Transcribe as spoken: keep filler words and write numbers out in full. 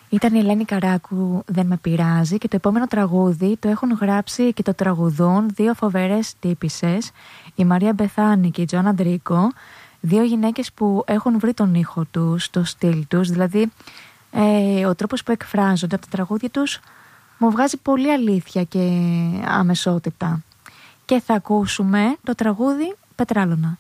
Ήταν η Ελένη Καράκου, «Δεν με πειράζει», και το επόμενο τραγούδι το έχουν γράψει και το τραγουδούν δύο φοβερές τύπισσες, η Μαρία Μπεθάνη και η Τζοάννα Ντρίκο, δύο γυναίκες που έχουν βρει τον ήχο τους, το στυλ τους, δηλαδή ε, ο τρόπος που εκφράζονται από τα τραγούδια τους μου βγάζει πολύ αλήθεια και αμεσότητα. Και θα ακούσουμε το τραγούδι «Πετράλωνα».